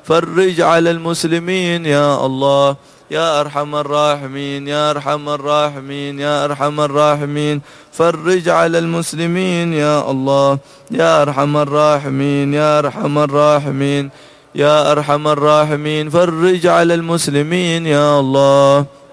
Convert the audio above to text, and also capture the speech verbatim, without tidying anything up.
فرج على المسلمين يا الله يا أرحم الراحمين يا أرحم الراحمين يا أرحم الراحمين. فرج على المسلمين يا الله يا أرحم الراحمين يا أرحم الراحمين يا أرحم الراحمين. فرج على المسلمين يا الله.